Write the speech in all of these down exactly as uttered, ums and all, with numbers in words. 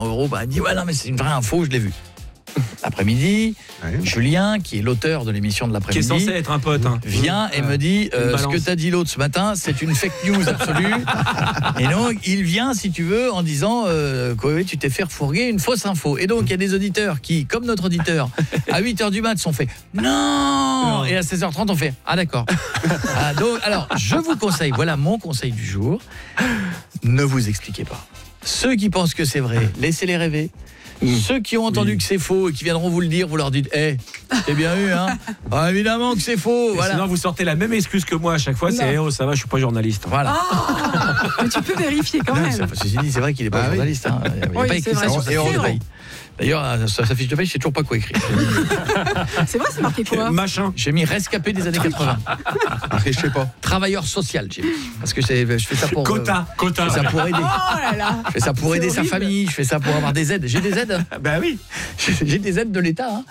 euros. Bah, elle dit ouais non mais c'est une vraie info, je l'ai vu. L'après-midi, ouais. Julien, qui est l'auteur de l'émission de l'après-midi, qui est censé être un pote, hein. vient et ouais. me dit euh, ce que t'as dit l'autre ce matin, c'est une fake news absolue. Et donc il vient, si tu veux, en disant euh, que tu t'es fait refourguer une fausse info. Et donc il y a des auditeurs qui, comme notre auditeur, à huit heures du mat, sont fait non, non. Et à seize heures trente, on fait ah d'accord. Ah, donc alors je vous conseille, voilà mon conseil du jour, ne vous expliquez pas. Ceux qui pensent que c'est vrai, laissez-les rêver. Mmh. Ceux qui ont entendu oui. que c'est faux et qui viendront vous le dire, vous leur dites « Eh, c'est bien eu, hein ?» Ah, évidemment que c'est faux. Voilà. Sinon, vous sortez la même excuse que moi à chaque fois, c'est « Oh, ça va, je suis pas journaliste. » Voilà. Oh, mais tu peux vérifier quand non, même. Ceci dit, c'est vrai qu'il n'est pas ah, journaliste. Hein. Il n'y a oui, pas écrit ça sur sa fiche de paye. D'ailleurs, sur sa fiche de paye, je sais toujours pas quoi écrire. C'est vrai, c'est marqué quoi ? Machin. J'ai mis rescapé des années quatre-vingts. Je sais pas. Travailleur social, j'ai mis. Parce que je fais ça pour... Quota. Euh, Quota. Je fais ça pour aider. Oh là là. Je fais ça pour aider sa famille. Je fais ça pour avoir des aides. J'ai des aides. Ben oui. J'ai des aides de l'État. Hein.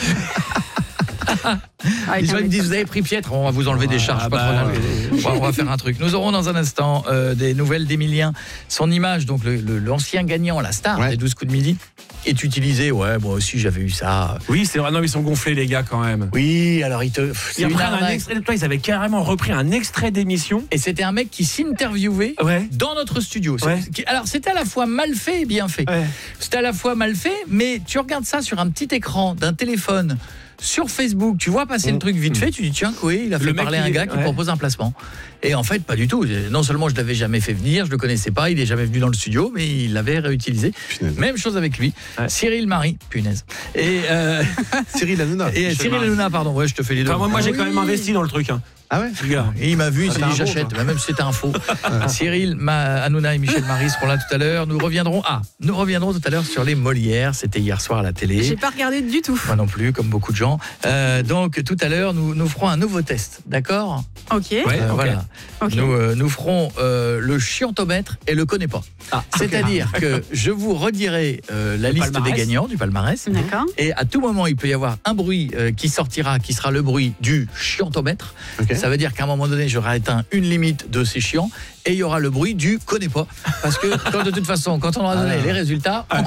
Ah, ils me disent vous avez pris piètre, on va vous enlever ah, des charges. Bah, pas trop oui. On va faire un truc. Nous aurons dans un instant euh, des nouvelles d'Emilien. Son image, donc le, le, l'ancien gagnant, la star ouais. des douze coups de midi, est utilisé. Ouais, moi aussi j'avais eu ça. Oui, c'est vrai. Non, ils sont gonflés les gars quand même. Oui, alors ils te. Ils, un extrait de toi, ils avaient carrément repris un extrait d'émission. Et c'était un mec qui s'interviewait ouais. dans notre studio. Ouais. Alors c'était à la fois mal fait et bien fait. Ouais. C'était à la fois mal fait, mais tu regardes ça sur un petit écran d'un téléphone. Sur Facebook, tu vois passer mmh. le truc vite fait, tu dis tiens Koé, il a fait le parler à un gars est... qui ouais. propose un placement. Et en fait, pas du tout. Non seulement je l'avais jamais fait venir, je le connaissais pas, il est jamais venu dans le studio, mais il l'avait réutilisé. Punaise. Même chose avec lui. Ouais. Cyril Marie, punaise. Et euh... Cyril Hanouna. Et Cyril Hanouna, pardon. Ouais, je te fais les deux. Enfin, moi, moi j'ai oui. quand même investi dans le truc. Hein. Ah ouais. Et il m'a vu, il s'est dit j'achète, même si c'était un faux. Cyril Hanouna et Michel Marie seront là tout à l'heure. Nous reviendrons ah, nous reviendrons tout à l'heure sur les Molières. C'était hier soir à la télé. J'ai pas regardé du tout. Moi non plus, comme beaucoup de gens. Euh, donc tout à l'heure, nous nous ferons un nouveau test, d'accord ? Ok. Euh, ouais, okay. Voilà. Okay. Nous euh, nous ferons euh, le chiantomètre et le connais pas. Ah, c'est-à-dire okay. que je vous redirai euh, la le liste palmarès. Des gagnants du palmarès. D'accord. Et à tout moment, il peut y avoir un bruit euh, qui sortira, qui sera le bruit du chiantomètre. Okay. Ça veut dire qu'à un moment donné, j'aurai atteint une limite de ces chiants et il y aura le bruit du connais pas. Parce que quand, de toute façon, quand on aura donné ah, les résultats, on